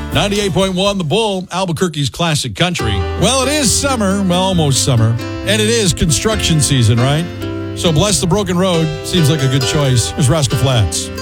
98.1 The Bull, Albuquerque's classic country. Well, it is summer. Well, almost summer. And it is construction season, right? So Bless the Broken Road seems like a good choice. Here's Rascal Flatts.